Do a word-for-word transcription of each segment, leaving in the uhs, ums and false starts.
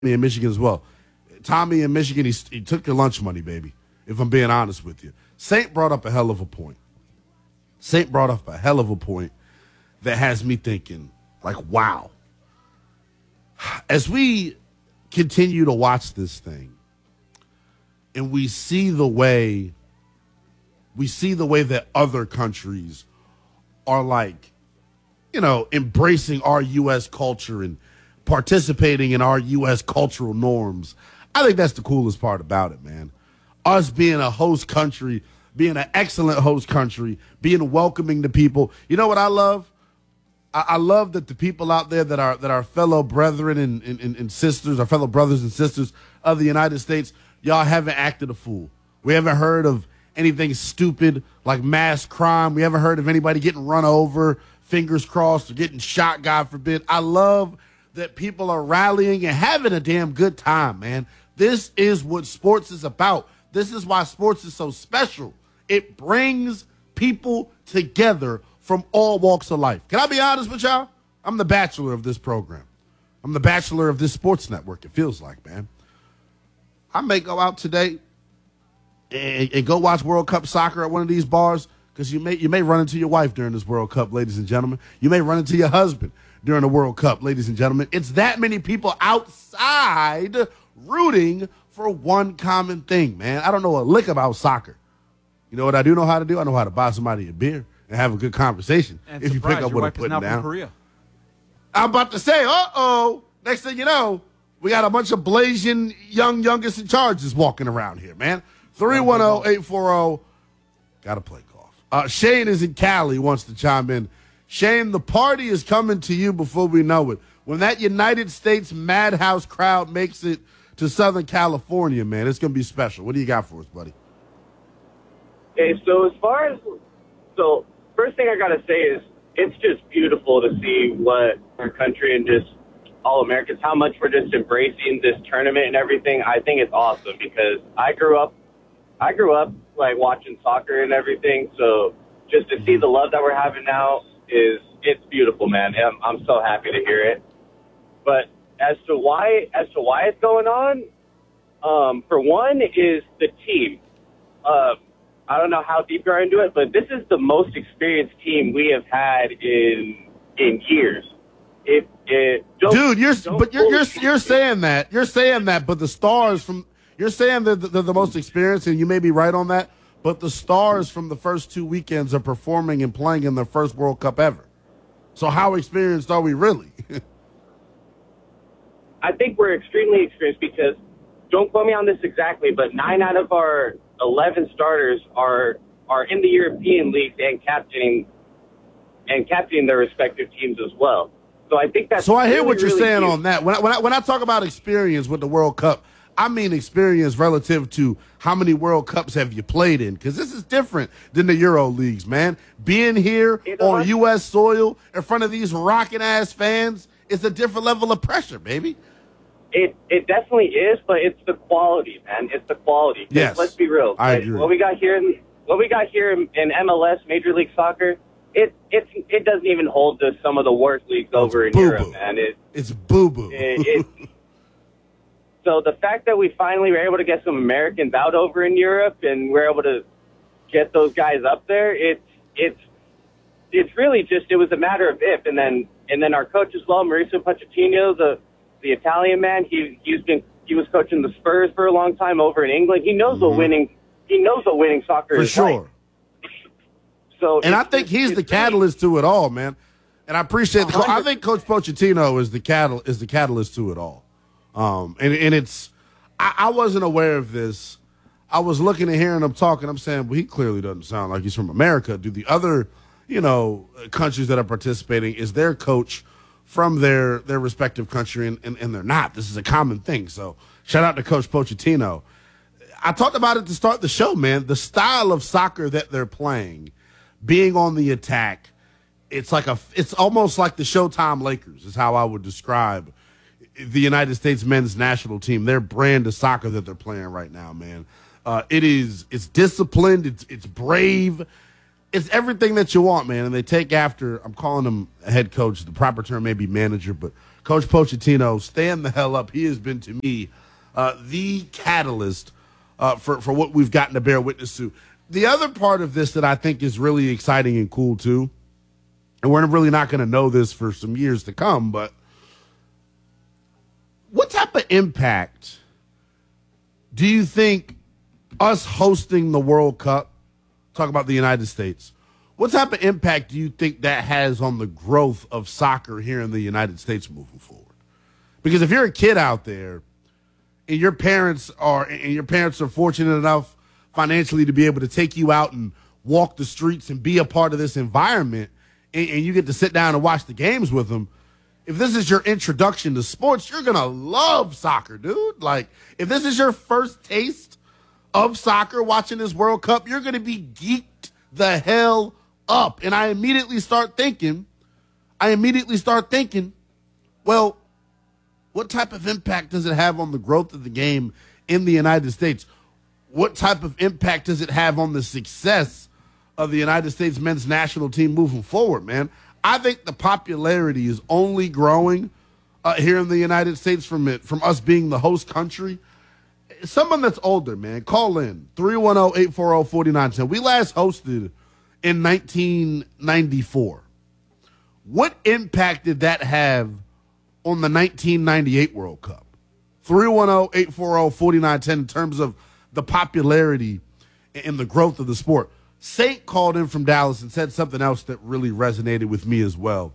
in Michigan as well. Tommy in Michigan, he, he took your lunch money, baby, if I'm being honest with you. Saint brought up a hell of a point. Saint brought up a hell of a point that has me thinking, like, wow. As we continue to watch this thing and we see the way we see the way that other countries are, like, you know, embracing our U S culture and participating in our U S cultural norms. I think that's the coolest part about it, man. Us being a host country, being an excellent host country, being welcoming to people. You know what I love? I, I love that the people out there that are that are fellow brethren and, and, and sisters, our fellow brothers and sisters of the United States, y'all haven't acted a fool. We haven't heard of anything stupid like mass crime. We haven't heard of anybody getting run over, fingers crossed, or getting shot, God forbid. I love that people are rallying and having a damn good time, man. This is what sports is about. This is why sports is so special. It brings people together from all walks of life. Can I be honest with y'all? I'm the bachelor of this program. I'm the bachelor of this sports network, it feels like, man. I may go out today and, and go watch World Cup soccer at one of these bars because you may, you may run into your wife during this World Cup, ladies and gentlemen. You may run into your husband during the World Cup, ladies and gentlemen. It's that many people outside rooting for one common thing, man. I don't know a lick about soccer. You know what I do know how to do? I know how to buy somebody a beer and have a good conversation. And if surprise, you pick up your what I'm wife is putting now down. from Korea. I'm about to say, uh-oh. Next thing you know, we got a bunch of blazing young youngest in charges walking around here, man. three one zero, eight four zero. Got to play golf. Uh, Shane is in Cali, wants to chime in. Shane, the party is coming to you before we know it. When that United States Madhouse crowd makes it to Southern California, man, it's going to be special. What do you got for us, buddy? Okay, so as far as, so first thing I got to say is it's just beautiful to see what our country and just all Americans, how much we're just embracing this tournament and everything. I think it's awesome because I grew up, I grew up like watching soccer and everything. So just to see the love that we're having now is, it's beautiful, man. I'm, I'm so happy to hear it. But as to why, as to why it's going on, um, for one is the team. Uh, I don't know how deep you're into it, but this is the most experienced team we have had in in years. It, it don't, Dude, you're don't but you're you're fully- you're saying that you're saying that, but the stars from you're saying that they're the most experienced, and you may be right on that. But the stars from the first two weekends are performing and playing in their first World Cup ever. So how experienced are we really? I think we're extremely experienced because, don't quote me on this exactly, but nine out of our eleven starters are are in the European leagues and captaining and captaining their respective teams as well. So I think that's so I hear really, what you're really saying huge. on that. When I, when I when I talk about experience with the World Cup, I mean experience relative to how many World Cups have you played in, because this is different than the Euro leagues, man. Being here You know on what? U S soil in front of these rocking ass fans is a different level of pressure, baby. It it definitely is, but it's the quality, man. It's the quality. 'Cause Yes, let's be real. I Like, agree. What we got here in what we got here in, in M L S, Major League Soccer, it it it doesn't even hold to some of the worst leagues over in boo-boo. Europe, man. It, It's boo-boo. it, it so the fact that we finally were able to get some Americans out over in Europe and we're able to get those guys up there, it's it's it's really just it was a matter of if, and then and then our coach as well, Mauricio Pochettino, the the Italian man, he he's been he was coaching the Spurs for a long time over in England. He knows what winning he knows what winning soccer For is sure. like. So And I it's think just- he's it's the really- catalyst to it all, man. And I appreciate the. A hundred- I think Coach Pochettino is the catal is the catalyst to it all. Um, and and it's I, I wasn't aware of this. I was looking and hearing him talking. I'm saying, well, he clearly doesn't sound like he's from America. Do the other, you know, countries that are participating, is their coach from their their respective country, and, and, and they're not. This is a common thing. So shout out to Coach Pochettino. I talked about it to start the show, man. The style of soccer that they're playing, being on the attack, it's like a, it's almost like the Showtime Lakers is how I would describe the United States men's national team. Their brand of soccer that they're playing right now, man. Uh, it is, it's disciplined, it's it's brave, it's everything that you want, man. And they take after, I'm calling him a head coach. The proper term may be manager, but Coach Pochettino, stand the hell up. He has been, to me, uh, the catalyst uh, for, for what we've gotten to bear witness to. The other part of this that I think is really exciting and cool, too, and we're really not going to know this for some years to come, but what type of impact do you think us hosting the World Cup, talk about the United States, what type of impact do you think that has on the growth of soccer here in the United States moving forward? Because if you're a kid out there and your parents are and your parents are fortunate enough financially to be able to take you out and walk the streets and be a part of this environment, and, and you get to sit down and watch the games with them, if this is your introduction to sports, you're going to love soccer, dude. Like, if this is your first taste of soccer watching this World Cup, you're going to be geeked the hell up. And I immediately start thinking, I immediately start thinking, well, what type of impact does it have on the growth of the game in the United States? What type of impact does it have on the success of the United States men's national team moving forward, man? I think the popularity is only growing uh, here in the United States from it, from us being the host country. Someone that's older, man, call in three one zero, eight four zero, four nine one zero. We last hosted in nineteen ninety-four. What impact did that have on the nineteen ninety-eight World Cup? three one zero, eight four zero, four nine one zero in terms of the popularity and the growth of the sport. Saint called in from Dallas and said something else that really resonated with me as well.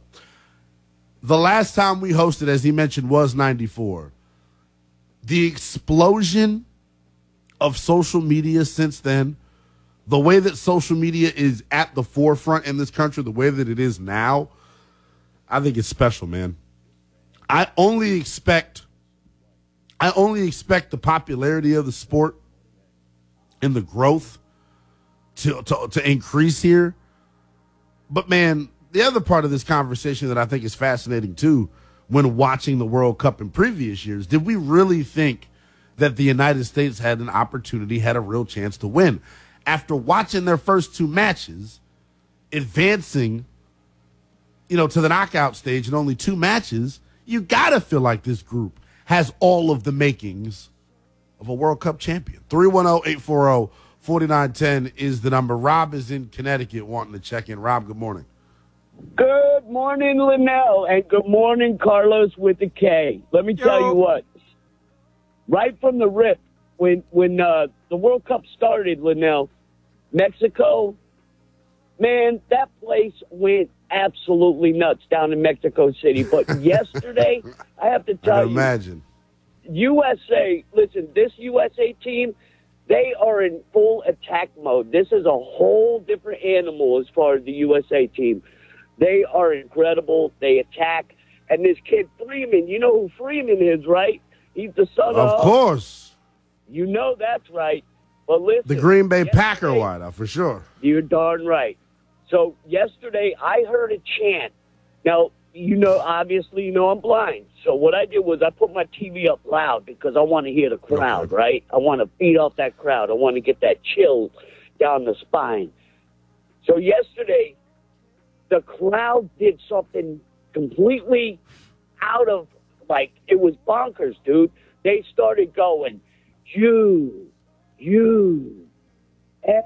The last time we hosted, as he mentioned, was ninety-four. The explosion of social media since then, the way that social media is at the forefront in this country, the way that it is now, I think it's special, man. I only expect, I only expect the popularity of the sport and the growth To, to to increase here. But, man, the other part of this conversation that I think is fascinating, too, when watching the World Cup in previous years, did we really think that the United States had an opportunity, had a real chance to win? After watching their first two matches, advancing, you know, to the knockout stage in only two matches, you got to feel like this group has all of the makings of a World Cup champion. three one zero, eight four zero, four nine one zero is the number. Rob is in Connecticut wanting to check in. Rob, good morning. Good morning, Linnell, and good morning, Carlos with a K. Let me tell Yo. you what. Right from the rip, when when uh, the World Cup started, Linnell, Mexico, man, that place went absolutely nuts down in Mexico City. But yesterday, I have to tell I you, imagine. U S A, listen, this U S A team, they are in full attack mode. This is a whole different animal as far as the U S A team. They are incredible. They attack. And this kid Freeman, you know who Freeman is, right? He's the son of... Of course. You know that's right. But listen... The Green Bay Packer wideout, for sure. You're darn right. So yesterday, I heard a chant. Now, you know, obviously, you know I'm blind. So what I did was I put my T V up loud because I want to hear the crowd, Okay. right? I want to feed off that crowd. I want to get that chill down the spine. So yesterday, the crowd did something completely out of, like, it was bonkers, dude. They started going, you, you, S,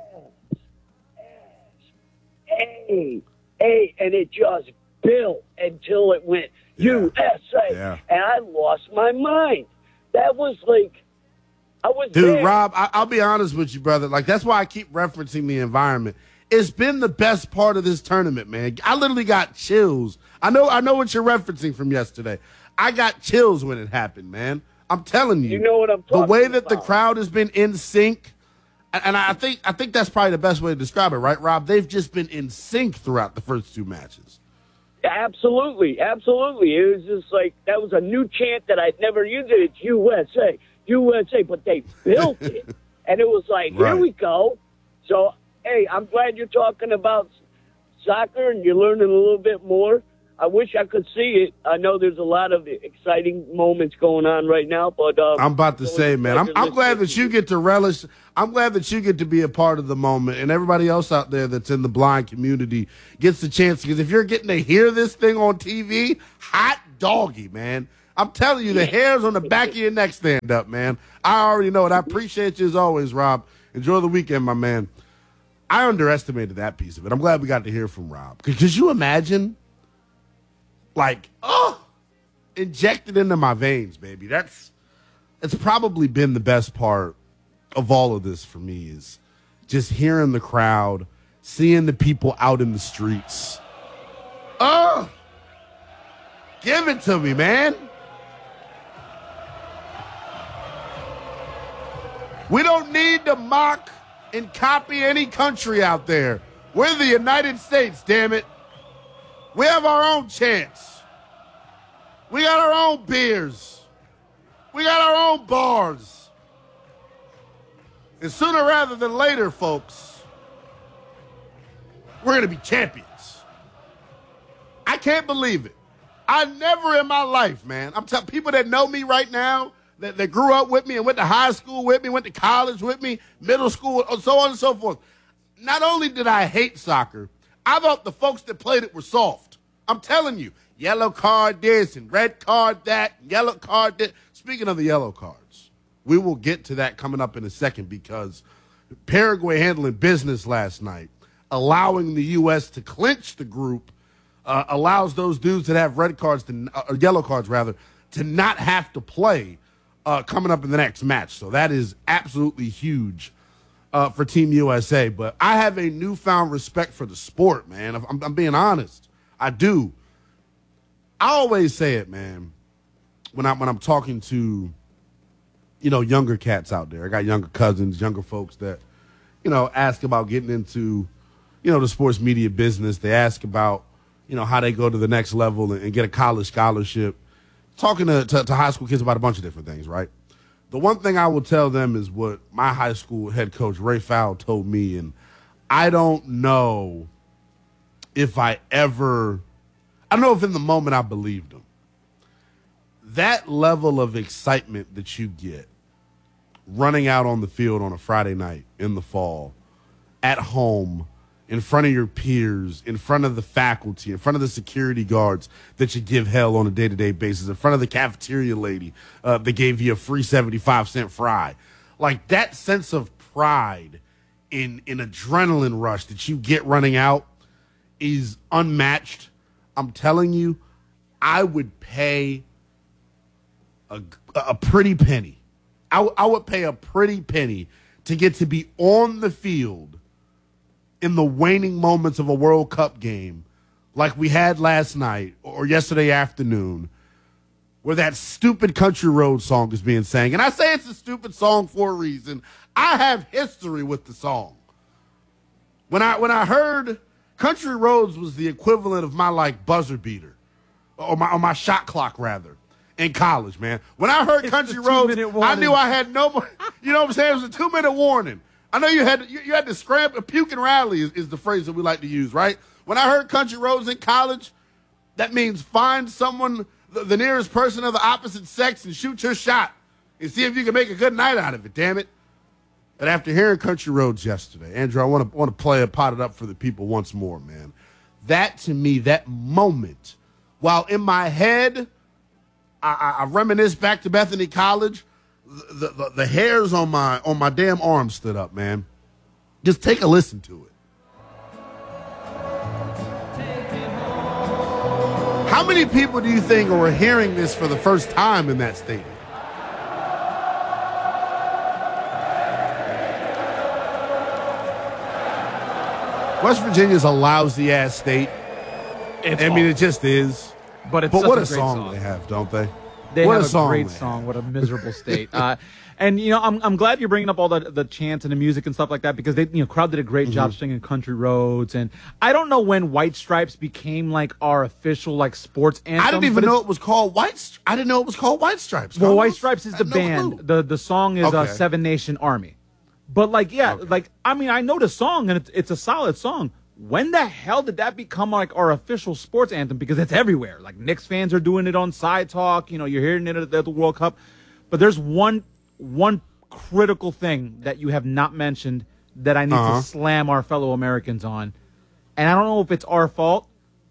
S, A, A, and it just built until it went U S A, Yeah. and I lost my mind. That was like, I was Dude, there. Rob, I, I'll be honest with you, brother. Like, that's why I keep referencing the environment. It's been the best part of this tournament, man. I literally got chills. I know I know what you're referencing from yesterday. I got chills when it happened, man. I'm telling you. You know what I'm The talking way that the about. crowd has been in sync, and and I think I think that's probably the best way to describe it, right, Rob? They've just been in sync throughout the first two matches. Absolutely, absolutely. It was just like, that was a new chant that I'd never used. It. It's U S A, U S A, but they built it, and it was like, Right. here we go. So, hey, I'm glad you're talking about soccer and you're learning a little bit more. I wish I could see it. I know there's a lot of exciting moments going on right now, but um, I'm about to it's say, always a man, I'm, pleasure I'm glad listening that to you get to relish. I'm glad that you get to be a part of the moment, and everybody else out there that's in the blind community gets the chance. Because if you're getting to hear this thing on T V, hot doggy, man. I'm telling you, the hairs on the back of your neck stand up, man. I already know it. I appreciate you as always, Rob. Enjoy the weekend, my man. I underestimated that piece of it. I'm glad we got to hear from Rob. Could you imagine, like, oh, injected into my veins, baby? That's it's probably been the best part of all of this for me is just hearing the crowd, seeing the people out in the streets. Oh, give it to me, man. We don't need to mock and copy any country out there. We're the United States, damn it. We have our own chance. We got our own beers. We got our own bars. And sooner rather than later, folks, we're going to be champions. I can't believe it. I never in my life, man, I'm telling people that know me right now, that, that grew up with me and went to high school with me, went to college with me, middle school, so on and so forth. Not only did I hate soccer, I thought the folks that played it were soft. I'm telling you, yellow card this and red card that, yellow card that. Speaking of the yellow cards, we will get to that coming up in a second because Paraguay handling business last night, allowing the U S to clinch the group, uh, allows those dudes that have red cards, to, uh, or yellow cards rather, to not have to play uh, coming up in the next match. So that is absolutely huge uh, for Team U S A. But I have a newfound respect for the sport, man. I'm, I'm being honest. I do. I always say it, man, when I'm, when I'm talking to, you know, younger cats out there. I got younger cousins, younger folks that, you know, ask about getting into, you know, the sports media business. They ask about, you know, how they go to the next level and, and get a college scholarship. Talking to, to, to high school kids about a bunch of different things, right? The one thing I will tell them is what my high school head coach, Ray Fowle, told me, and I don't know if I ever, I don't know if in the moment I believed him. That level of excitement that you get running out on the field on a Friday night in the fall, at home, in front of your peers, in front of the faculty, in front of the security guards that you give hell on a day-to-day basis, in front of the cafeteria lady uh, that gave you a free seventy-five cent fry. Like that sense of pride in in adrenaline rush that you get running out is unmatched. I'm telling you, I would pay a, a pretty penny. I, w- I would pay a pretty penny to get to be on the field in the waning moments of a World Cup game like we had last night or yesterday afternoon where that stupid Country Road song is being sang. And I say it's a stupid song for a reason. I have history with the song. When I when I heard Country Roads was the equivalent of my, like, buzzer beater or my, or my shot clock, rather, in college, man. When I heard It's Country the Roads, two-minute I knew warning. I had no more, you know what I'm saying? It was a two-minute warning. I know you had you, you had to scramble, a puke and rally is, is the phrase that we like to use, right? When I heard Country Roads in college, that means find someone, the, the nearest person of the opposite sex, and shoot your shot and see if you can make a good night out of it, damn it. But after hearing Country Roads yesterday, Andrew, I want to want to play it, pot it up for the people once more, man. That, to me, that moment, while in my head, I, I, I reminisce back to Bethany College, the, the, the hairs on my on my damn arm stood up, man. Just take a listen to it. How many people do you think are hearing this for the first time in that stadium? West Virginia's a lousy-ass state. It's I mean, it awful. just is. But it's But such what a a great song, song. they have, don't they? They what have a, a, song great they song. have. What a miserable state. Uh, and you know, I'm I'm glad you're bringing up all the the chants and the music and stuff like that because they, you know, crowd did a great Mm-hmm. job singing Country Roads. And I don't know when White Stripes became like our official like sports anthem. I didn't even but know it's- it was called White. Stri- I didn't know it was called White Stripes. Well, Carlos. White Stripes is I the had no band. clue. The the song is uh, Okay. Seven Nation Army. But like, yeah, Okay. like I mean, I know the song and it's it's a solid song. When the hell did that become like our official sports anthem? Because it's everywhere. Like Knicks fans are doing it on Side Talk. You know, you're hearing it at the, at the World Cup. But there's one one critical thing that you have not mentioned that I need Uh-huh. to slam our fellow Americans on. And I don't know if it's our fault,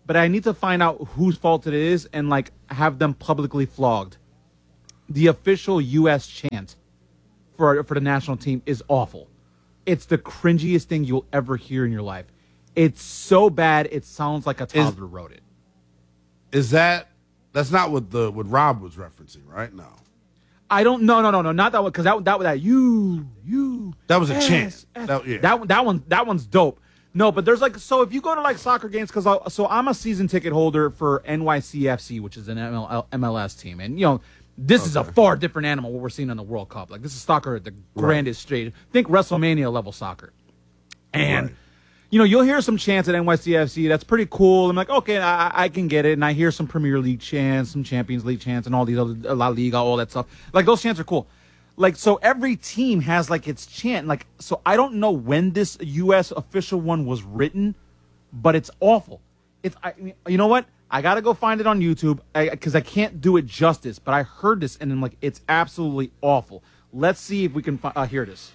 but I need to find out whose fault it is and like have them publicly flogged. The official U S chant for for the national team is awful. It's the cringiest thing you'll ever hear in your life. It's so bad it sounds like a toddler is, wrote it. Is that that's not what the what Rob was referencing, right? No. I don't no no no no not that one because that that was that you you that was a S, chant. S. That, yeah. that that one that one's dope. No, but there's like so if you go to like soccer games because so I'm a season ticket holder for N Y C F C, which is an M L S team, and you know this okay. is a far different animal what we're seeing in the World Cup. Like this is soccer at the grandest right. stage. Think WrestleMania level soccer, and. Right. You know, you'll hear some chants at N Y C F C. That's pretty cool. I'm like, okay, I, I can get it. And I hear some Premier League chants, some Champions League chants, and all these other La Liga, all that stuff. Like those chants are cool. Like so, every team has like its chant. Like so, I don't know when this U S official one was written, but it's awful. It's I, you know what? I gotta go find it on YouTube because I, I can't do it justice. But I heard this and I'm like, it's absolutely awful. Let's see if we can fi- uh, hear this.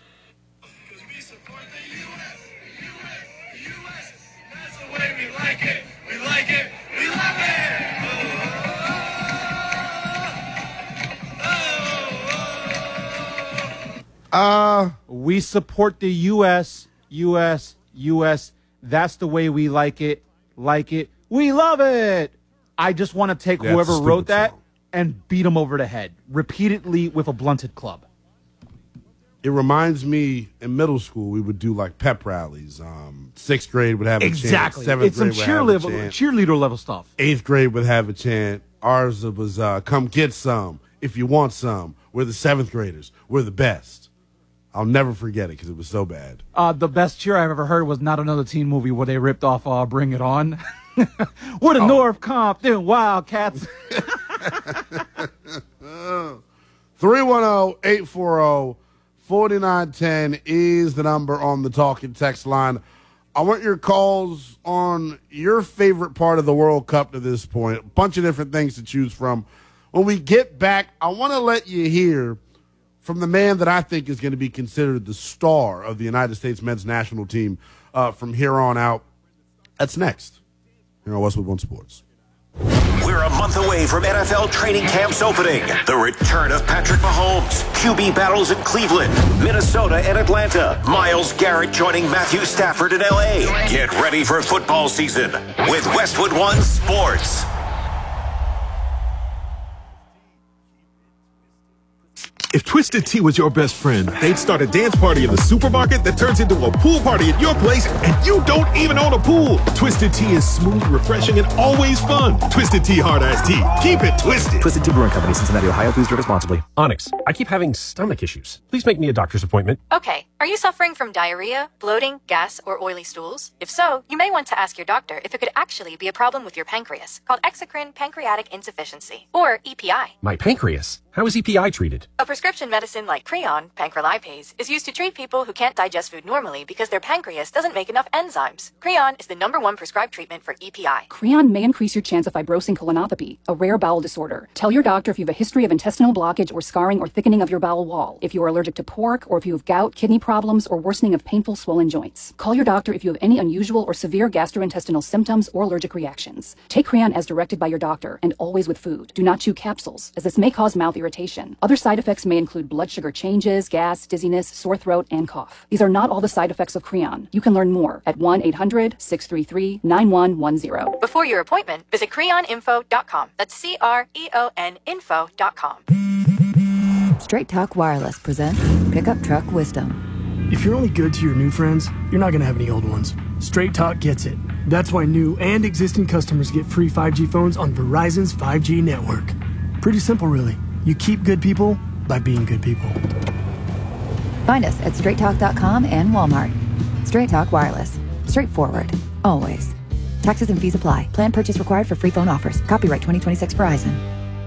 We like it, we like it, we love it! Oh, oh, oh. Uh, we support the U S, U S, U S. That's the way we like it, like it, we love it! I just want to take yeah, whoever wrote that song. and beat them over the head, repeatedly with a blunted club. It reminds me, in middle school, we would do like pep rallies. Um, sixth grade would have a exactly. chant. Seventh it's grade some cheer would have level, a chant. cheerleader level stuff. Eighth grade would have a chant. Ours was uh, come get some if you want some. We're the seventh graders. We're the best. I'll never forget it because it was so bad. Uh, the best cheer I've ever heard was Not Another Teen Movie where they ripped off uh, Bring It On. We're the oh. North Compton Wildcats. three one zero, eight four zero, four nine one zero is the number on the talking text line. I want your calls on your favorite part of the World Cup to this point. A bunch of different things to choose from. When we get back, I want to let you hear from the man that I think is going to be considered the star of the United States men's national team uh, from here on out. That's next here on Westwood One Sports. We're a month away from N F L training camps opening. The return of Patrick Mahomes, Q B battles in Cleveland, Minnesota, and Atlanta. Myles Garrett joining Matthew Stafford in L A. Get ready for football season with Westwood One Sports. If Twisted Tea was your best friend, they'd start a dance party in the supermarket that turns into a pool party at your place, and you don't even own a pool. Twisted Tea is smooth, refreshing, and always fun. Twisted Tea Hard Iced Tea. Keep it twisted. Twisted Tea Brewing Company, Cincinnati, Ohio. Please drink responsibly. Onyx, I keep having stomach issues. Please make me a doctor's appointment. Okay. Are you suffering from diarrhea, bloating, gas, or oily stools? If so, you may want to ask your doctor if it could actually be a problem with your pancreas, called exocrine pancreatic insufficiency, or E P I. My pancreas? How is E P I treated? A prescription medicine like Creon, pancrelipase, is used to treat people who can't digest food normally because their pancreas doesn't make enough enzymes. Creon is the number one prescribed treatment for E P I. Creon may increase your chance of fibrosing colonopathy, a rare bowel disorder. Tell your doctor if you have a history of intestinal blockage or scarring or thickening of your bowel wall, if you are allergic to pork, or if you have gout, kidney problems, or worsening of painful swollen joints. Call your doctor if you have any unusual or severe gastrointestinal symptoms or allergic reactions. Take Creon as directed by your doctor, and always with food. Do not chew capsules, as this may cause mouth irritation. Other side effects may include blood sugar changes, gas, dizziness, sore throat, and cough. These are not all the side effects of Creon. You can learn more at one eight hundred, six three three, nine one one zero. Before your appointment, visit creon info dot com. That's C R E O N info dot com. Straight Talk Wireless presents Pickup Truck Wisdom. If you're only good to your new friends, you're not going to have any old ones. Straight Talk gets it. That's why new and existing customers get free five G phones on Verizon's five G network. Pretty simple, really. You keep good people by being good people. Find us at straight talk dot com and Walmart. Straight Talk Wireless. Straightforward. Always. Taxes and fees apply. Plan purchase required for free phone offers. Copyright twenty twenty-six Verizon.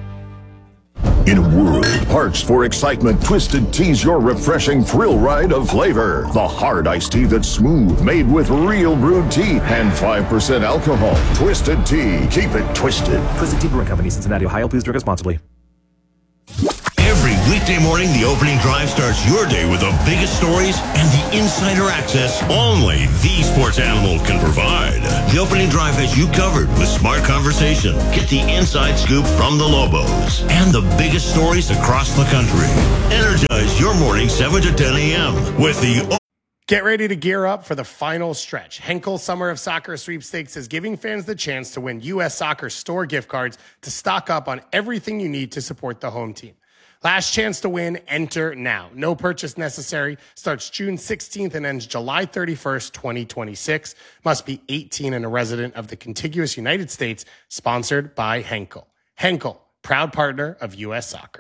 In a world parched for excitement, Twisted Tea's your refreshing thrill ride of flavor. The hard iced tea that's smooth, made with real brewed tea and five percent alcohol. Twisted Tea. Keep it twisted. Twisted Tea Brewing Company, Cincinnati, Ohio. Please drink responsibly. Every weekday Weekday morning, the opening drive starts your day with the biggest stories and the insider access only the sports animal can provide. The opening drive has you covered with smart conversation. Get the inside scoop from the Lobos and the biggest stories across the country. Energize your morning seven to ten a.m. with the... Get ready to gear up for the final stretch. Henkel Summer of Soccer Sweepstakes is giving fans the chance to win U S Soccer store gift cards to stock up on everything you need to support the home team. Last chance to win, enter now. No purchase necessary. Starts June sixteenth and ends July thirty-first, twenty twenty-six. Must be eighteen and a resident of the contiguous United States. Sponsored by Henkel. Henkel, proud partner of U S Soccer.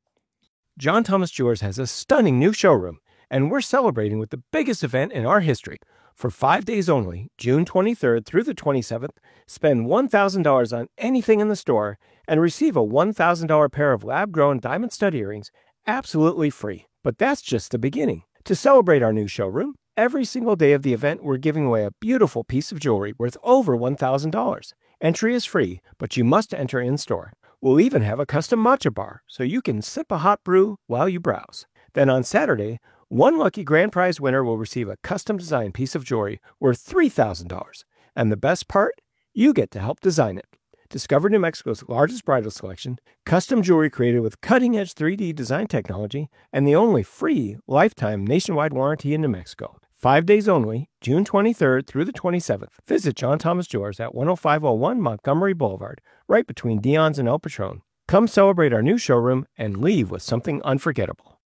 John Thomas Jewelers has a stunning new showroom, and we're celebrating with the biggest event in our history. For five days only, June twenty-third through the twenty-seventh, spend one thousand dollars on anything in the store and receive a one thousand dollars pair of lab-grown diamond stud earrings absolutely free. But that's just the beginning. To celebrate our new showroom, every single day of the event, we're giving away a beautiful piece of jewelry worth over one thousand dollars. Entry is free, but you must enter in-store. We'll even have a custom matcha bar, so you can sip a hot brew while you browse. Then on Saturday, one lucky grand prize winner will receive a custom-designed piece of jewelry worth three thousand dollars. And the best part? You get to help design it. Discover New Mexico's largest bridal selection, custom jewelry created with cutting-edge three D design technology, and the only free lifetime nationwide warranty in New Mexico. Five days only, June twenty-third through the twenty-seventh. Visit John Thomas Jewelers at one oh five oh one Montgomery Boulevard, right between Dion's and El Patron. Come celebrate our new showroom and leave with something unforgettable.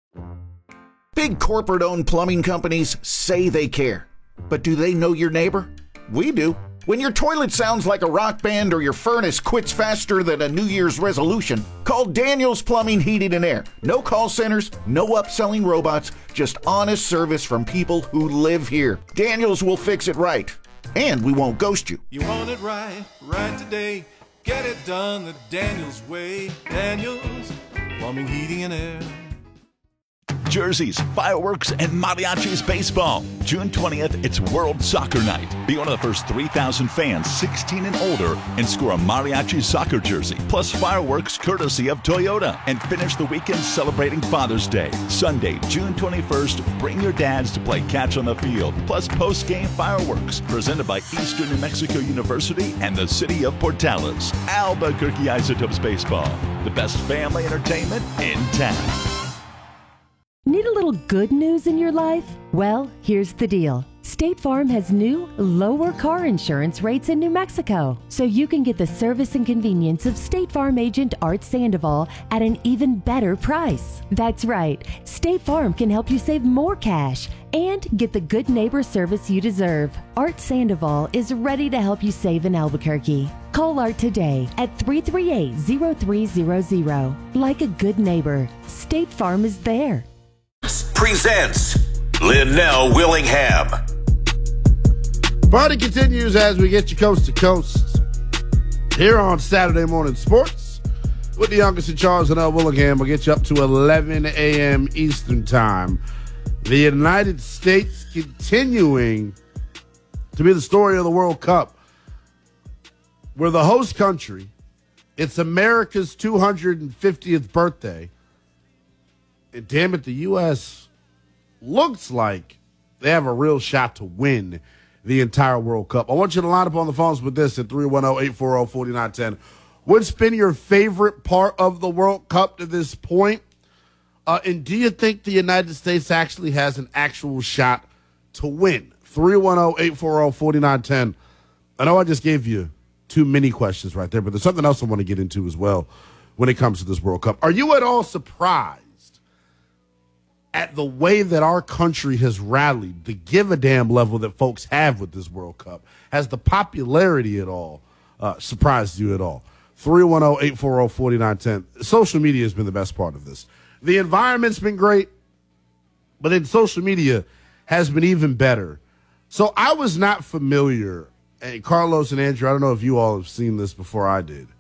Big corporate-owned plumbing companies say they care. But do they know your neighbor? We do. When your toilet sounds like a rock band or your furnace quits faster than a New Year's resolution, call Daniels Plumbing, Heating, and Air. No call centers, no upselling robots, just honest service from people who live here. Daniels will fix it right, and we won't ghost you. You want it right, right today. Get it done the Daniels way. Daniels Plumbing, Heating, and Air. Jerseys, fireworks, and mariachis baseball. June twentieth, it's World Soccer Night. Be one of the first three thousand fans sixteen and older and score a mariachi soccer jersey, plus fireworks courtesy of Toyota. And finish the weekend celebrating Father's Day. Sunday, June twenty-first, bring your dads to play catch on the field, plus post-game fireworks. Presented by Eastern New Mexico University and the City of Portales. Albuquerque Isotopes Baseball, the best family entertainment in town. Need a little good news in your life? Well, here's the deal. State Farm has new, lower car insurance rates in New Mexico, so you can get the service and convenience of State Farm agent Art Sandoval at an even better price. That's right. State Farm can help you save more cash and get the good neighbor service you deserve. Art Sandoval is ready to help you save in Albuquerque. Call Art today at three three eight, zero three zero zero. Like a good neighbor, State Farm is there. Presents Linnell Willingham. Party continues as we get you coast to coast here on Saturday Morning Sports with the youngest in Charles Linnell Willingham. We'll get you up to eleven a.m. Eastern Time. The United States continuing to be the story of the World Cup. We're the host country. It's America's two hundred fiftieth birthday. And damn it, the U S looks like they have a real shot to win the entire World Cup. I want you to line up on the phones with this at three one zero, eight four zero, four nine one zero. What's been your favorite part of the World Cup to this point? Uh, and do you think the United States actually has an actual shot to win? three one zero, eight four zero, four nine one zero. I know I just gave you two mini questions right there, but there's something else I want to get into as well when it comes to this World Cup. Are you at all surprised at the way that our country has rallied, the give-a-damn level that folks have with this World Cup? Has the popularity at all uh, surprised you at all? three one zero, eight four zero, four nine one zero. Social media has been the best part of this. The environment's been great, but then social media has been even better. So I was not familiar, and Carlos and Andrew, I don't know if you all have seen this before I did.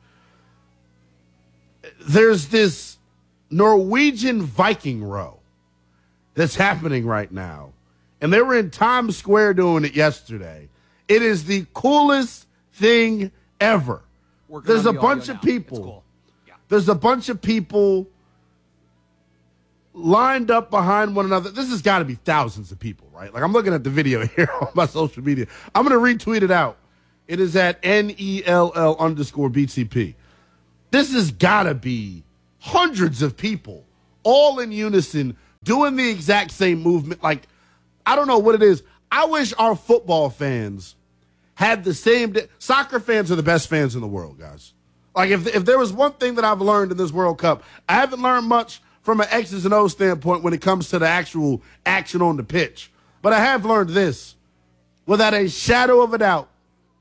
There's this Norwegian Viking row that's happening right now. And they were in Times Square doing it yesterday. It is the coolest thing ever. Working There's a bunch of now. people. Cool. Yeah. There's a bunch of people lined up behind one another. This has got to be thousands of people, right? Like, I'm looking at the video here on my social media. I'm going to retweet it out. It is at N E L L underscore B T P. This has got to be hundreds of people all in unison doing the exact same movement. Like, I don't know what it is. I wish our football fans had the same. De- Soccer fans are the best fans in the world, guys. Like, if if there was one thing that I've learned in this World Cup, I haven't learned much from an X's and O's standpoint when it comes to the actual action on the pitch. But I have learned this, without a shadow of a doubt,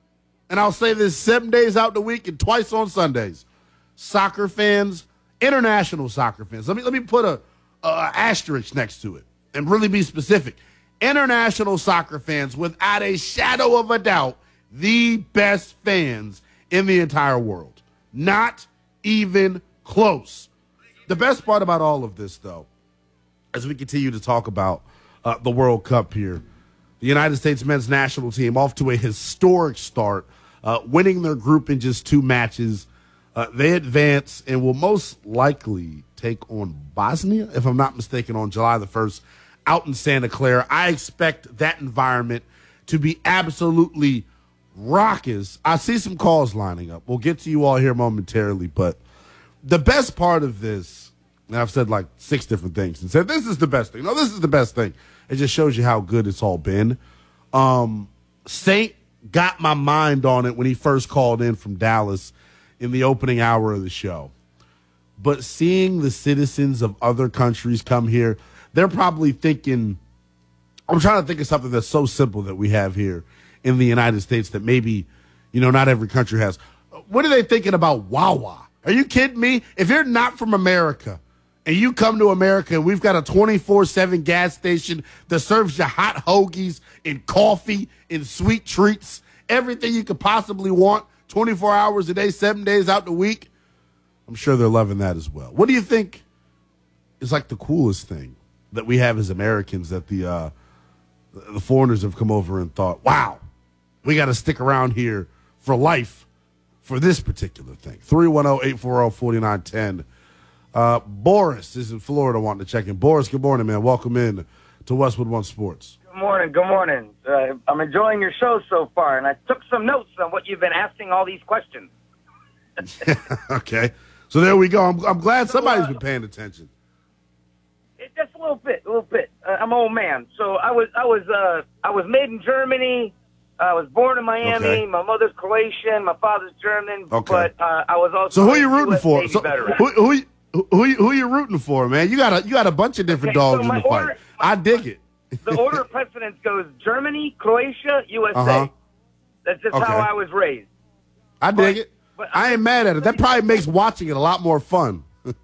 and I'll say this seven days out the week and twice on Sundays, soccer fans, international soccer fans, let me let me put a, a asterisk next to it and really be specific. International soccer fans, without a shadow of a doubt, the best fans in the entire world. Not even close. The best part about all of this, though, as we continue to talk about uh, the World Cup here, the United States men's national team off to a historic start, uh, winning their group in just two matches. Uh, they advance and will most likely take on Bosnia, if I'm not mistaken, on July the first out in Santa Clara. I expect that environment to be absolutely raucous. I see some calls lining up. We'll get to you all here momentarily, but the best part of this, and I've said like six different things and said, this is the best thing. No, this is the best thing. It just shows you how good it's all been. Um, Saint got my mind on it when he first called in from Dallas in the opening hour of the show. But seeing the citizens of other countries come here, they're probably thinking, I'm trying to think of something that's so simple that we have here in the United States that maybe, you know, not every country has. What are they thinking about Wawa? Are you kidding me? If you're not from America and you come to America and we've got a twenty-four seven gas station that serves you hot hoagies and coffee and sweet treats, everything you could possibly want, twenty-four hours a day, seven days out the week, I'm sure they're loving that as well. What do you think is like the coolest thing that we have as Americans that the uh, the foreigners have come over and thought, wow, we got to stick around here for life for this particular thing? three one zero, eight four zero, four nine one zero. Uh, Boris is in Florida wanting to check in. Boris, good morning, man. Welcome in to Westwood One Sports. Good morning. Good morning. Uh, I'm enjoying your show so far, and I took some notes on what you've been asking all these questions. Okay. So there we go. I'm, I'm glad somebody's so, uh, been paying attention. It, just a little bit, a little bit. Uh, I'm an old man, so I was, I was, uh, I was made in Germany. I was born in Miami. Okay. My mother's Croatian. My father's German. Okay. But uh, I was also. So who are you rooting for? So, who, who, who, who, who are you rooting for, man? You got a, you got a bunch of different okay, dogs so in the order, fight. I dig it. The order of precedence goes Germany, Croatia, U S A. Uh-huh. That's just okay. how I was raised. I dig but, it. But I ain't mad at it. That probably makes watching it a lot more fun.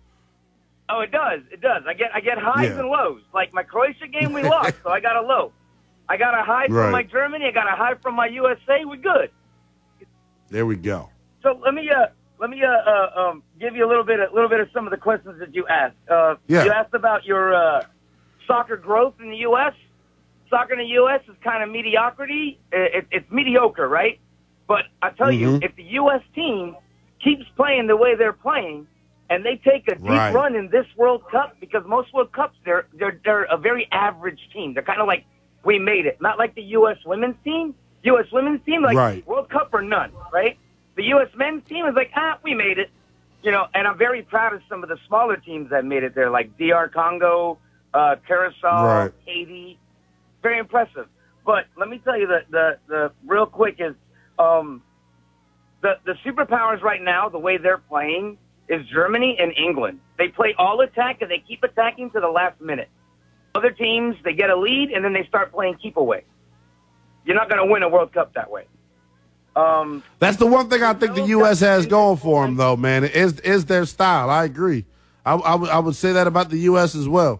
Oh, it does. It does. I get I get highs yeah. and lows. Like my Croatia game, we lost, so I got a low. I got a high right. from my Germany. I got a high from my U S A. We're good. There we go. So let me uh let me uh, uh um give you a little bit a little bit of some of the questions that you asked. Uh, yeah. You asked about your uh, soccer growth in the U S. Soccer in the U S is kind of mediocrity. It, it's mediocre, right? But I tell mm-hmm. you, if the U S team keeps playing the way they're playing, and they take a deep right. run in this World Cup, because most World Cups they're they're they're a very average team. They're kind of like, we made it, not like the U S women's team. U S women's team, like right. World Cup or none, right? The U S men's team is like, ah, we made it, you know. And I'm very proud of some of the smaller teams that made it there, like D R Congo, uh, Curacao, right. Haiti. Very impressive. But let me tell you the the, the real quick is um, the the superpowers right now. The way they're playing is Germany and England. They play all attack and they keep attacking to the last minute. Other teams, they get a lead, and then they start playing keep away. You're not going to win a World Cup that way. Um, That's the one thing I think the U S has going for them, though, man, is is their style. I agree. I, I, w- I would say that about the U S as well.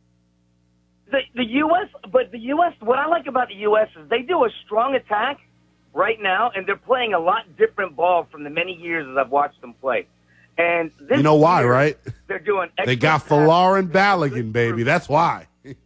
The, the U S, but the U S, what I like about the U S is they do a strong attack right now, and they're playing a lot different ball from the many years as I've watched them play. And this you know why, year, right? They're doing. They got Folarin Balogun, baby. That's why.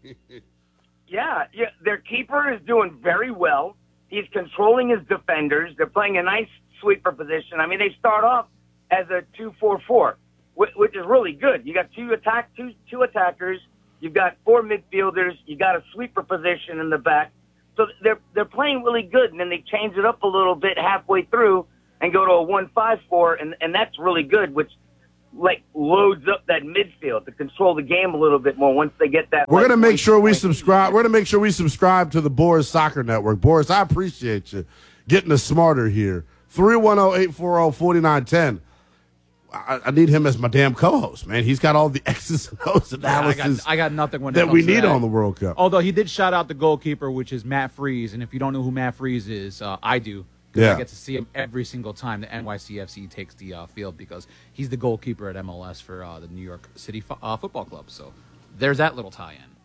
yeah, yeah, their keeper is doing very well. He's controlling his defenders. They're playing a nice sweeper position. I mean, they start off as a two four four, which is really good. You got two attack, two two attackers, You've got four midfielders. You got a sweeper position in the back. So they're they're playing really good, and then they change it up a little bit halfway through and go to a one five four, and and that's really good, which like loads up that midfield to control the game a little bit more once they get that. We're like, gonna make sure we subscribe. We're gonna make sure we subscribe to the Boris Soccer Network. Boris, I appreciate you getting us smarter here. three one zero, eight four zero, four nine one zero. I, I need him as my damn co-host, man. He's got all the X's and O's analysis I, got, I got nothing when it that comes we to need that. on the World Cup. Although he did shout out the goalkeeper, which is Matt Freese. And if you don't know who Matt Freese is, uh, I do. Because Yeah. I get to see him every single time the N Y C F C takes the uh, field because he's the goalkeeper at M L S for uh, the New York City fo- uh, Football Club. So there's that little tie-in.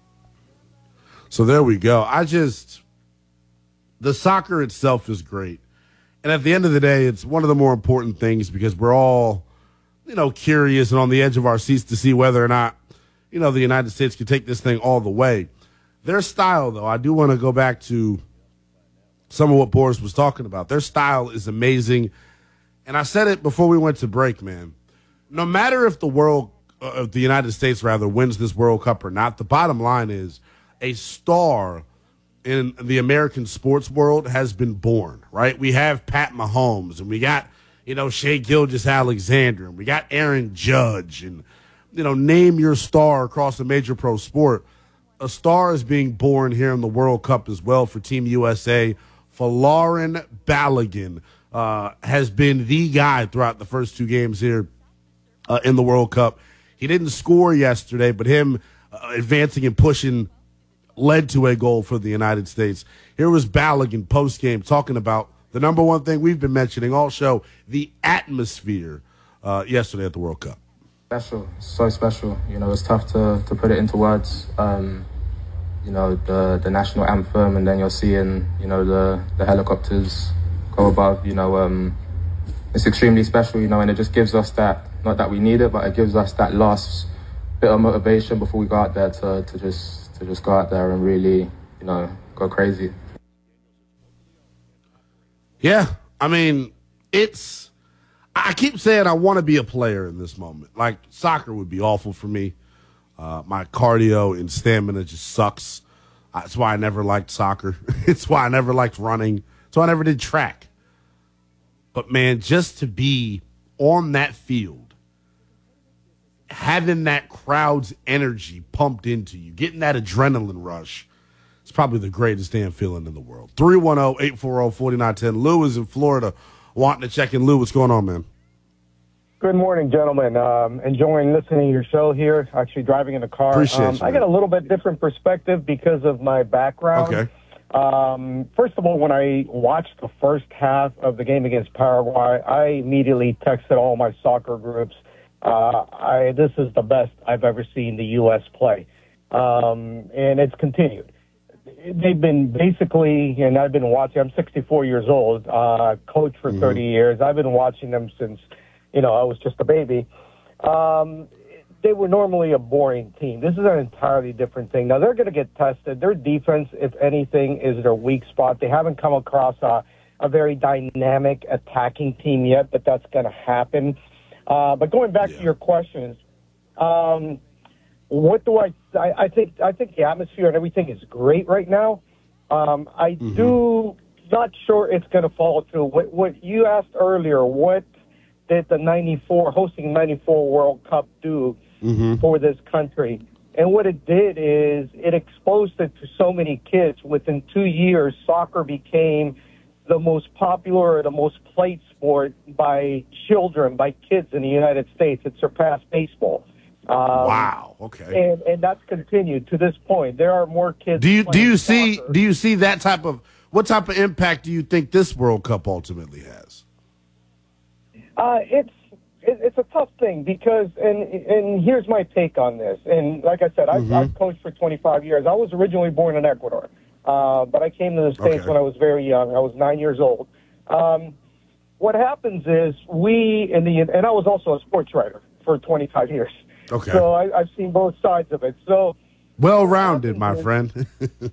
So there we go. I just, the soccer itself is great. And at the end of the day, it's one of the more important things because we're all, you know, curious and on the edge of our seats to see whether or not, you know, the United States can take this thing all the way. Their style, though, I do want to go back to some of what Boris was talking about. Their style is amazing. And I said it before we went to break, man. No matter if the world, uh, if the United States rather wins this World Cup or not, the bottom line is a star in the American sports world has been born, right? We have Pat Mahomes and we got, you know, Shea Gilgeous-Alexander and we got Aaron Judge and, you know, name your star across a major pro sport. A star is being born here in the World Cup as well for Team U S A. Folarin Balogun uh, has been the guy throughout the first two games here uh, in the World Cup. He didn't score yesterday, but him uh, advancing and pushing led to a goal for the United States. Here was Balogun post-game talking about the number one thing we've been mentioning all show, the atmosphere uh, yesterday at the World Cup. Special, so special. You know, it's tough to, to put it into words. Um, you know, the the national anthem, and then you're seeing, you know, the, the helicopters go above. You know, um, it's extremely special, you know, and it just gives us that, not that we need it, but it gives us that last bit of motivation before we go out there to, to just to just go out there and really, you know, go crazy. Yeah, I mean, it's, I keep saying I want to be a player in this moment. Like, soccer would be awful for me. Uh, my cardio and stamina just sucks. That's why I never liked soccer. It's why I never liked running. That's why I never did track. But, man, just to be on that field, having that crowd's energy pumped into you, getting that adrenaline rush, it's probably the greatest damn feeling in the world. three one zero, eight four zero, four nine one zero. Lou is in Florida wanting to check in. Lou, what's going on, man? Good morning, gentlemen. Um, enjoying listening to your show here, actually driving in the car. Appreciate um, you, I got a little bit different perspective because of my background. Okay. Um, first of all, when I watched the first half of the game against Paraguay, I immediately texted all my soccer groups. Uh, I, this is the best I've ever seen the U S play. Um, and it's continued. They've been basically, and I've been watching, I'm sixty-four years old, uh, coach for Mm-hmm. thirty years. I've been watching them since, you know, I was just a baby. Um, they were normally a boring team. This is an entirely different thing. Now, they're going to get tested. Their defense, if anything, is their weak spot. They haven't come across a, a very dynamic attacking team yet, but that's going to happen. Uh, but going back yeah. to your questions, um, what do I, I, I think, I think the atmosphere and everything is great right now. Um, I mm-hmm. do not sure it's going to follow through. What, what you asked earlier, what did the ninety-four, hosting ninety-four World Cup do mm-hmm. for this country? And what it did is it exposed it to so many kids. Within two years, soccer became the most popular, the most played sport by children, by kids in the United States. It surpassed baseball. Um, wow. Okay. And and that's continued to this point. There are more kids. Do you do you soccer. see do you see that type of what type of impact do you think this World Cup ultimately has? Uh, it's it, it's a tough thing because and and here's my take on this. And like I said, I've, mm-hmm. I've coached for twenty-five years. I was originally born in Ecuador, uh, but I came to the States okay. when I was very young. I was nine years old. Um, what happens is we in the and I was also a sports writer for twenty-five years. Okay. So I, I've seen both sides of it. So well-rounded, my is, friend.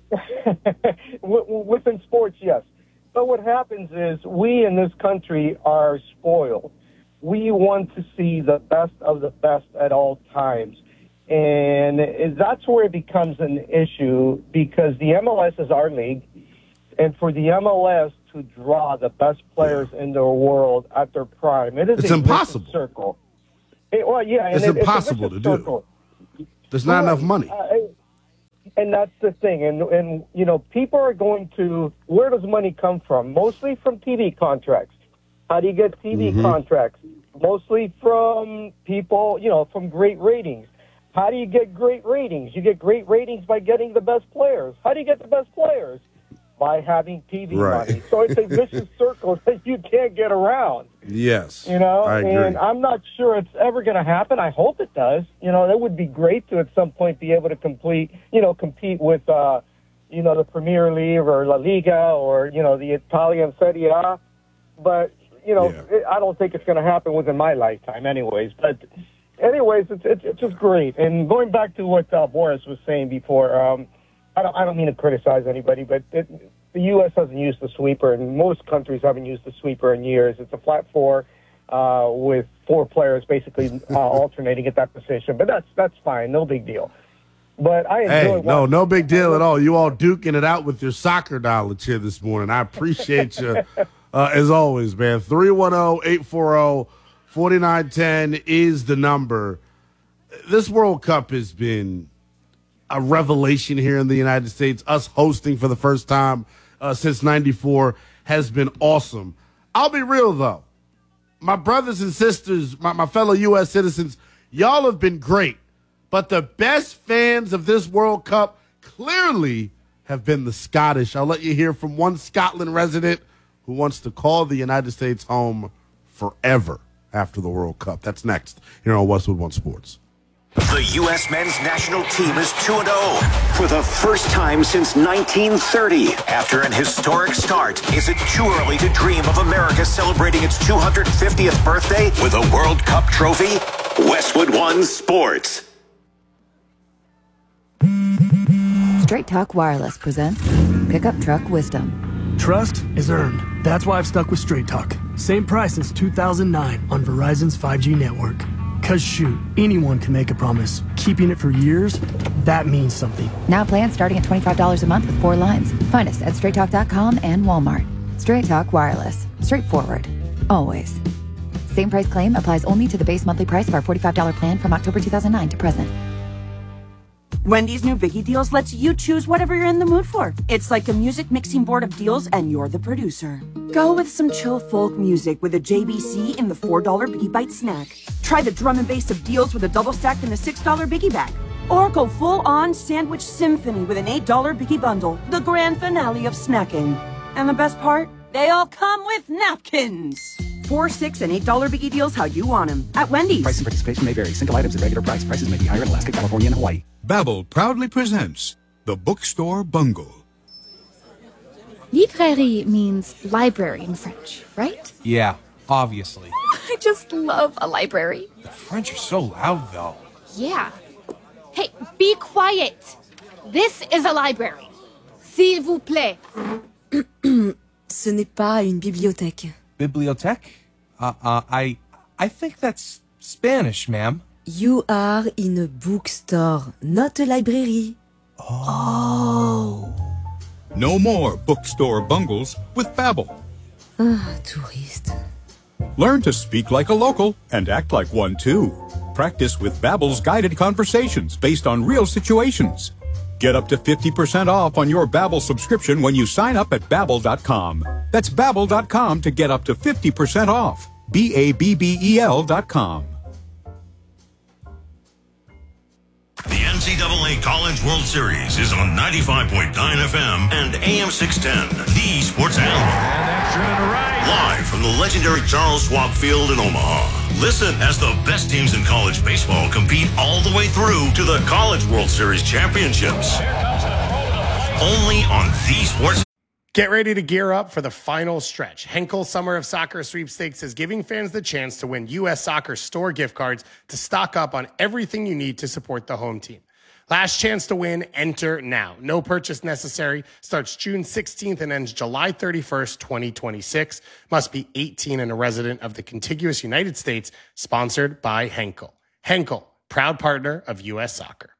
within sports, yes. But what happens is we in this country are spoiled. We want to see the best of the best at all times. And it, that's where it becomes an issue because the M L S is our league. And for the M L S to draw the best players in the world at their prime, it is It's a impossible. vicious circle. It, well, yeah, and It's it, impossible it's a to vicious do. circle. There's not Well, enough money. uh, and that's the thing. And, and, you know, people are going to, where does money come from? Mostly from T V contracts. How do you get T V Mhm. contracts? Mostly from people, you know, from great ratings. How do you get great ratings? You get great ratings by getting the best players. How do you get the best players? By having T V Right. money. So it's a vicious circle that you can't get around. Yes. You know, I agree. and I'm not sure it's ever going to happen. I hope it does. You know, that would be great to at some point be able to complete, you know, compete with, uh, you know, the Premier League or La Liga or, you know, the Italian Serie A. But, you know, it, I don't think it's going to happen within my lifetime anyways. But anyways, it's, it's, it's just great. And going back to what uh, Boris was saying before, um, I don't, I don't mean to criticize anybody, but it, the U S hasn't used the sweeper, and most countries haven't used the sweeper in years. It's a flat four uh, with four players basically uh, alternating at that position. But that's that's fine, no big deal. But I enjoy Hey, watching- no, no big deal at all. You all duking it out with your soccer knowledge here this morning. I appreciate you, uh, as always, man. three one zero, eight four zero, four nine one zero is the number. This World Cup has been a revelation here in the United States. Us hosting for the first time uh, since ninety-four has been awesome. I'll be real, though. My brothers and sisters, my, my fellow U S citizens, y'all have been great. But the best fans of this World Cup clearly have been the Scottish. I'll let you hear from one Scotland resident who wants to call the United States home forever after the World Cup. That's next here on Westwood One Sports. The U S men's national team is two and oh for the first time since nineteen thirty. After an historic start, is it too early to dream of America celebrating its two hundred fiftieth birthday with a World Cup trophy? Westwood One Sports. Straight Talk Wireless presents Pickup Truck Wisdom. Trust is earned. That's why I've stuck with Straight Talk. Same price since two thousand nine on Verizon's five G network. Cause shoot, anyone can make a promise. Keeping it for years, that means something. Now plans starting at twenty-five dollars a month with four lines. Find us at straight talk dot com and Walmart. Straight Talk Wireless. Straightforward. Always. Same price claim applies only to the base monthly price of our forty-five dollars plan from October two thousand nine to present. Wendy's new Biggie Deals lets you choose whatever you're in the mood for. It's like a music mixing board of deals, and you're the producer. Go with some chill folk music with a J B C in the four dollar Biggie Bite snack. Try the drum and bass of deals with a double stack in the six dollar Biggie Bag. Or go full-on sandwich symphony with an eight dollar Biggie Bundle, the grand finale of snacking. And the best part? They all come with napkins. Four, six, and eight dollar Biggie Deals how you want them at Wendy's. Price and participation may vary. Single items at regular price. Prices may be higher in Alaska, California, and Hawaii. Babbel proudly presents The Bookstore Bungle. Librairie means library in French, right? Yeah, obviously. I just love a library. The French are so loud, though. Yeah. Hey, be quiet. This is a library. S'il vous plaît. Ce n'est pas une bibliothèque. Bibliothèque? Uh, uh, I, I think that's Spanish, ma'am. You are in a bookstore, not a library. Oh. No more bookstore bungles with Babbel. Ah, touriste. Learn to speak like a local and act like one too. Practice with Babbel's guided conversations based on real situations. Get up to fifty percent off on your Babbel subscription when you sign up at Babbel dot com. That's Babbel dot com to get up to fifty percent off. B A B B E L dot com. The N C double A College World Series is on ninety-five point nine F M and A M six ten, the sports animal. And that's driven right. Live from the legendary Charles Schwab Field in Omaha. Listen as the best teams in college baseball compete all the way through to the College World Series championships. Only on the sports. Get ready to gear up for the final stretch. Henkel Summer of Soccer Sweepstakes is giving fans the chance to win U S Soccer store gift cards to stock up on everything you need to support the home team. Last chance to win, enter now. No purchase necessary. Starts June sixteenth and ends July thirty-first, twenty twenty-six. Must be eighteen and a resident of the contiguous United States. Sponsored by Henkel. Henkel, proud partner of U S Soccer.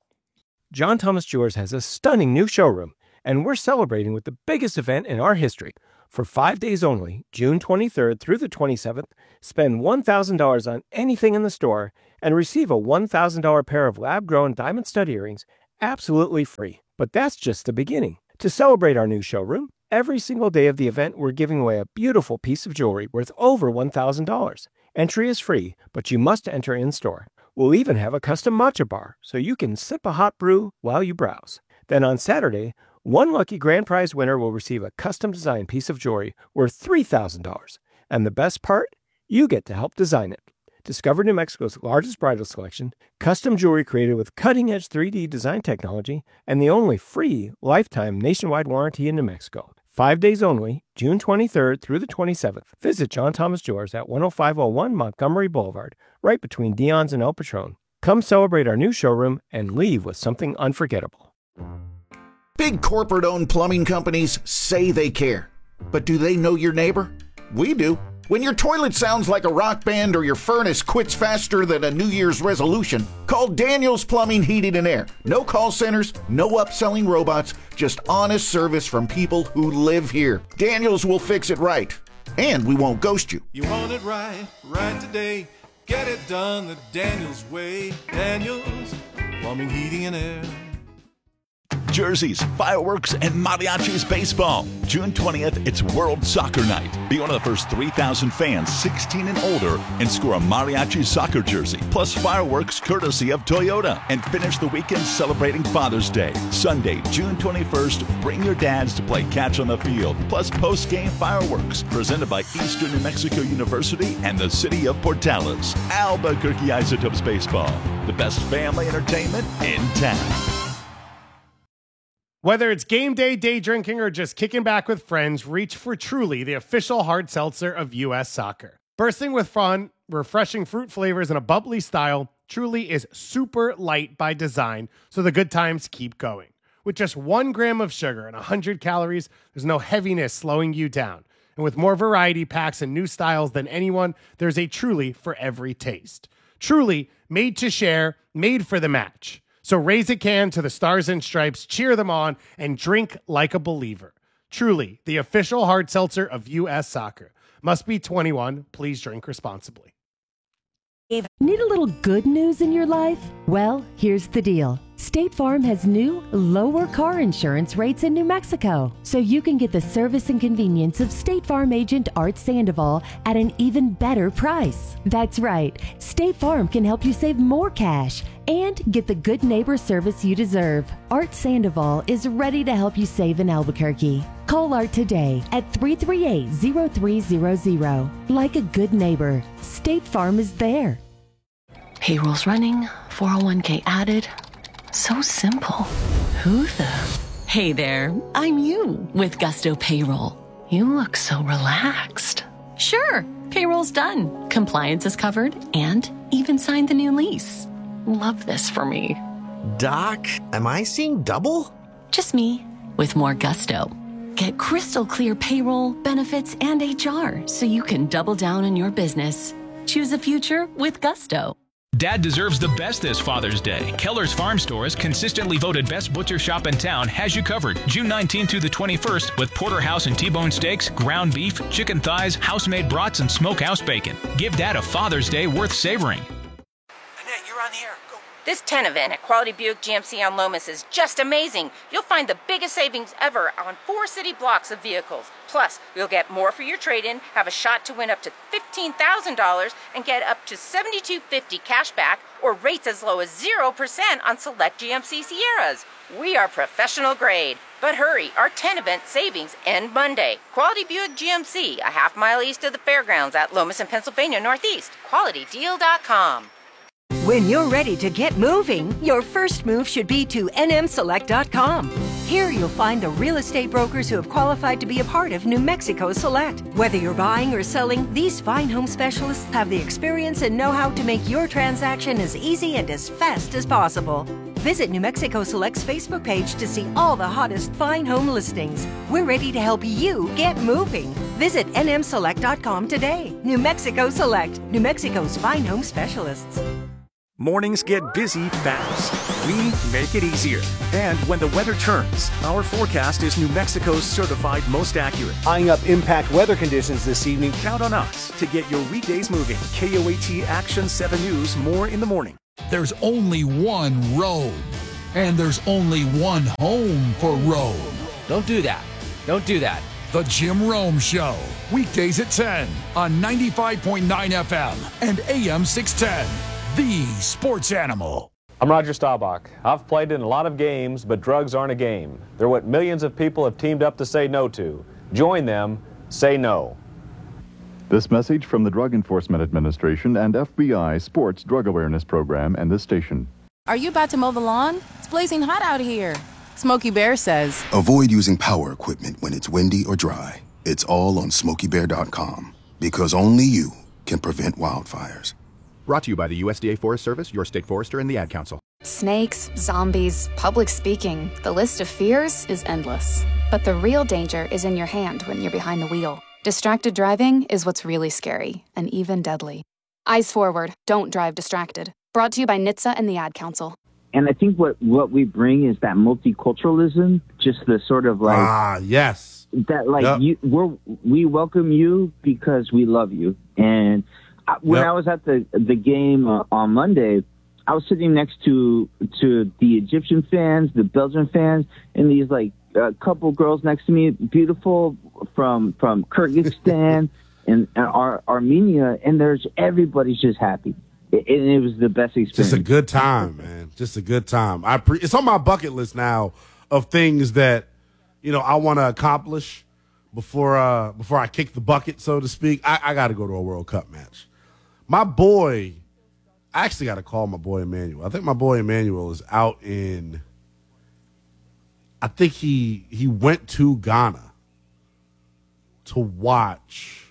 John Thomas Jewelers has a stunning new showroom, and we're celebrating with the biggest event in our history. For five days only, June twenty-third through the twenty-seventh, spend one thousand dollars on anything in the store and receive a one thousand dollars pair of lab-grown diamond stud earrings absolutely free. But that's just the beginning. To celebrate our new showroom, every single day of the event, we're giving away a beautiful piece of jewelry worth over one thousand dollars. Entry is free, but you must enter in-store. We'll even have a custom matcha bar, so you can sip a hot brew while you browse. Then on Saturday, one lucky grand prize winner will receive a custom-designed piece of jewelry worth three thousand dollars. And the best part? You get to help design it. Discover New Mexico's largest bridal selection, custom jewelry created with cutting-edge three D design technology, and the only free lifetime nationwide warranty in New Mexico. Five days only, June twenty-third through the twenty-seventh. Visit John Thomas Jewelers at one oh five oh one Montgomery Boulevard, right between Dion's and El Patron. Come celebrate our new showroom and leave with something unforgettable. Big corporate-owned plumbing companies say they care. But do they know your neighbor? We do. When your toilet sounds like a rock band or your furnace quits faster than a New Year's resolution, call Daniels Plumbing, Heating and Air. No call centers, no upselling robots, just honest service from people who live here. Daniels will fix it right, and we won't ghost you. You want it right, right today. Get it done the Daniels way. Daniels Plumbing, Heating and Air. Jerseys, fireworks, and Mariachis baseball. June twentieth, it's World Soccer Night. Be one of the first three thousand fans sixteen and older and score a Mariachi soccer jersey, plus fireworks courtesy of Toyota. And finish the weekend celebrating Father's Day. Sunday, June twenty-first, bring your dads to play catch on the field, plus post-game fireworks. Presented by Eastern New Mexico University and the City of Portales. Albuquerque Isotopes Baseball, the best family entertainment in town. Whether it's game day, day drinking, or just kicking back with friends, reach for Truly, the official hard seltzer of U S Soccer. Bursting with fun, refreshing fruit flavors, and a bubbly style, Truly is super light by design, so the good times keep going. With just one gram of sugar and one hundred calories, there's no heaviness slowing you down. And with more variety packs and new styles than anyone, there's a Truly for every taste. Truly, made to share, made for the match. So raise a can to the Stars and Stripes, cheer them on, and drink like a believer. Truly, the official hard seltzer of U S Soccer. Must be twenty-one. Please drink responsibly. Need a little good news in your life? Well, here's the deal. State Farm has new, lower car insurance rates in New Mexico, so you can get the service and convenience of State Farm agent Art Sandoval at an even better price. That's right, State Farm can help you save more cash and get the good neighbor service you deserve. Art Sandoval is ready to help you save in Albuquerque. Call Art today at three three eight, zero three zero zero. Like a good neighbor, State Farm is there. Payroll's running, four oh one k added. So simple. Who the? Hey there, I'm you with Gusto Payroll. You look so relaxed. Sure, payroll's done. Compliance is covered and even signed the new lease. Love this for me. Doc, am I seeing double? Just me with more gusto. Get crystal clear payroll, benefits, and H R so you can double down on your business. Choose a future with Gusto. Dad deserves the best this Father's Day. Keller's Farm Stores, consistently voted best butcher shop in town, has you covered. June nineteenth through the twenty-first with porterhouse and T-bone steaks, ground beef, chicken thighs, house-made brats, and smokehouse bacon. Give Dad a Father's Day worth savoring. Annette, you're on the air. Go. This ten event at Quality Buick G M C on Lomas is just amazing. You'll find the biggest savings ever on four city blocks of vehicles. Plus, you'll get more for your trade-in, have a shot to win up to fifteen thousand dollars, and get up to seventy-two fifty cash back or rates as low as zero percent on select G M C Sierras. We are professional grade. But hurry, our ten event savings end Monday. Quality Buick G M C, a half mile east of the fairgrounds at Lomas and Pennsylvania Northeast. quality deal dot com. When you're ready to get moving, your first move should be to N M Select dot com. Here you'll find the real estate brokers who have qualified to be a part of New Mexico Select. Whether you're buying or selling, these fine home specialists have the experience and know-how to make your transaction as easy and as fast as possible. Visit New Mexico Select's Facebook page to see all the hottest fine home listings. We're ready to help you get moving. Visit N M Select dot com today. New Mexico Select, New Mexico's fine home specialists. Mornings get busy fast. We make it easier. And when the weather turns, our forecast is New Mexico's certified most accurate. Eyeing up impact weather conditions this evening. Count on us to get your weekdays moving. K O A T Action seven News, more in the morning. There's only one road, and there's only one home for Rome. Don't do that. Don't do that. The Jim Rome Show, weekdays at ten on ninety-five point nine F M and A M six ten. The Sports Animal. I'm Roger Staubach. I've played in a lot of games, but drugs aren't a game. They're what millions of people have teamed up to say no to. Join them. Say no. This message from the Drug Enforcement Administration and F B I Sports Drug Awareness Program and this station. Are you about to mow the lawn? It's blazing hot out here. Smokey Bear says, avoid using power equipment when it's windy or dry. It's all on smokey bear dot com because only you can prevent wildfires. Brought to you by the U S D A Forest Service, your state forester, and the Ad Council. Snakes, zombies, public speaking. The list of fears is endless. But the real danger is in your hand when you're behind the wheel. Distracted driving is what's really scary and even deadly. Eyes forward. Don't drive distracted. Brought to you by N H T S A and the Ad Council. And I think what, what we bring is that multiculturalism, just the sort of like... Ah, yes. That like, yep. you, we're, we welcome you because we love you. And... When yep. I was at the the game uh, on Monday, I was sitting next to to the Egyptian fans, the Belgian fans, and these like a uh, couple girls next to me, beautiful from from Kyrgyzstan and, and Ar- Armenia, and there's everybody's just happy, it, and it was the best experience. Just a good time, man. Just a good time. I pre- it's on my bucket list now of things that you know I want to accomplish before uh, before I kick the bucket, so to speak. I, I got to go to a World Cup match. My boy, I actually got to call my boy Emmanuel. I think my boy Emmanuel is out in, I think he he went to Ghana to watch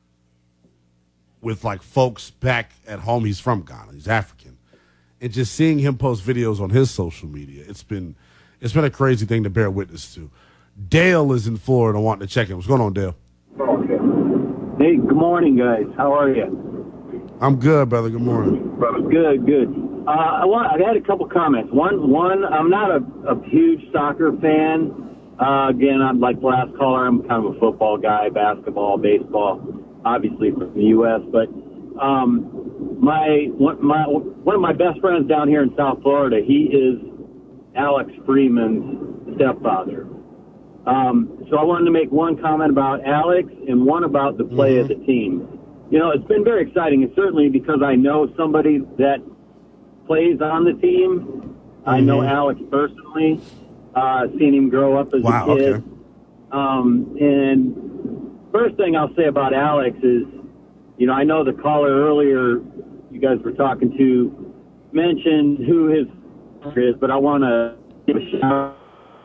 with like folks back at home. He's from Ghana. He's African. And just seeing him post videos on his social media, it's been it's been a crazy thing to bear witness to. Dale is in Florida wanting to check in. What's going on, Dale? Hey, good morning, guys. How are you? I'm good, brother. Good morning. Good, good. Uh, I want. I had a couple comments. One, one. I'm not a, a huge soccer fan. Uh, again, I'm like the last caller. I'm kind of a football guy, basketball, baseball, obviously from the U S But um, my one, my one of my best friends down here in South Florida, he is Alex Freeman's stepfather. Um, so I wanted to make one comment about Alex and one about the play mm-hmm. of the team. You know, it's been very exciting, and certainly because I know somebody that plays on the team. Mm-hmm. I know Alex personally, uh, seen him grow up as wow, a kid. Okay. Um, and first thing I'll say about Alex is, you know, I know the caller earlier you guys were talking to mentioned who his is, but I want to give a shout out.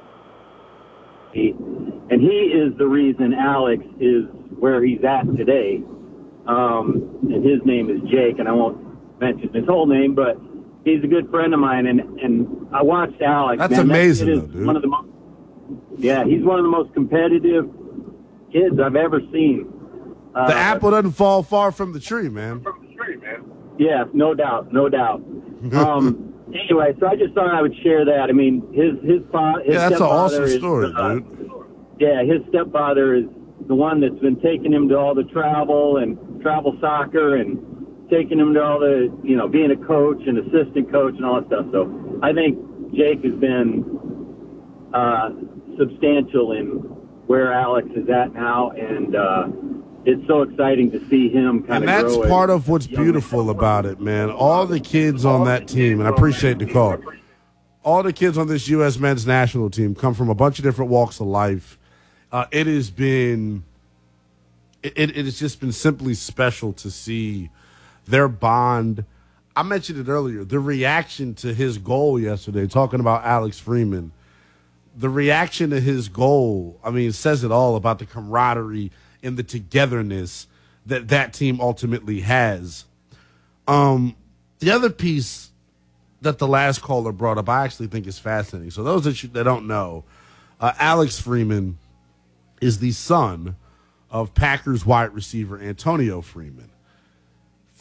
And he is the reason Alex is where he's at today. Um, and his name is Jake, and I won't mention his whole name, but he's a good friend of mine, and, and I watched Alex. That's man, amazing, that though, dude. One of the most, yeah, he's one of the most competitive kids I've ever seen. Uh, the apple doesn't fall far from the tree, man. Yeah, no doubt, no doubt. um, anyway, so I just thought I would share that. I mean, his his, fa- his yeah, that's an awesome is, story, uh, dude. Yeah, his stepfather is the one that's been taking him to all the travel and travel soccer and taking him to all the, you know, being a coach and assistant coach and all that stuff. So I think Jake has been uh, substantial in where Alex is at now, and uh, it's so exciting to see him kind And of that's grow part of what's beautiful about it, man. All the kids on that team, and I appreciate the call, all the kids on this U S men's national team come from a bunch of different walks of life. Uh, it has been, it, it has just been simply special to see their bond. I mentioned it earlier, the reaction to his goal yesterday, talking about Alex Freeman, the reaction to his goal, I mean, it says it all about the camaraderie and the togetherness that that team ultimately has. Um, the other piece that the last caller brought up, I actually think is fascinating. So those that, you, that don't know, uh, Alex Freeman is the son of Packers wide receiver Antonio Freeman.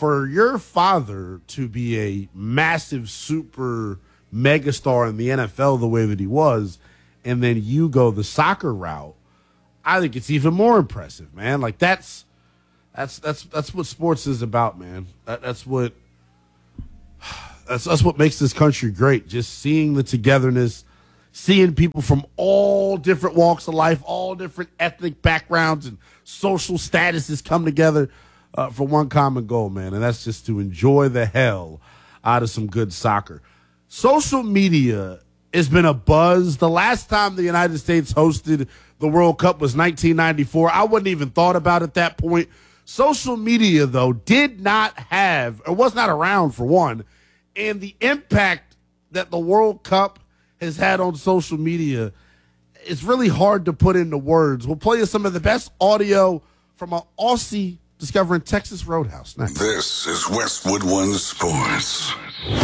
for your father to be a massive super megastar in the N F L the way that he was, and then you go the soccer route, I think it's even more impressive, man. Like that's that's that's that's what sports is about, man. That, that's what that's that's what makes this country great. Just seeing the togetherness, seeing people from all different walks of life, all different ethnic backgrounds and social statuses come together uh, for one common goal, man, and that's just to enjoy the hell out of some good soccer. Social media has been a buzz. The last time the United States hosted the World Cup was nineteen ninety-four. I wouldn't even thought about it at that point. Social media, though, did not have, or was not around for one, and the impact that the World Cup has had on social media is really hard to put into words. We'll play you some of the best audio from an Aussie discovering Texas Roadhouse. Next. This is Westwood One Sports.